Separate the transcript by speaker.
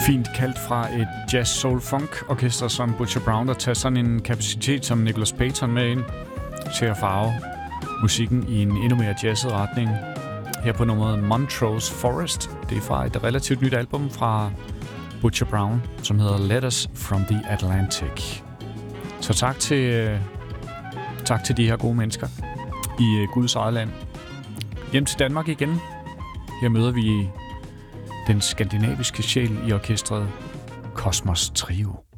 Speaker 1: Fint kaldt fra et jazz-soul-funk-orkester som Butcher Brown, der tager sådan en kapacitet som Nicholas Payton med ind til at farve musikken i en endnu mere jazzet retning. Her på nummeret Montrose Forest. Det er fra et relativt nyt album fra Butcher Brown, som hedder Letters from the Atlantic. Så tak til de her gode mennesker i Guds eget land. Hjem til Danmark igen. Her møder vi den skandinaviske sjæl i orkestret Kosmos Trio.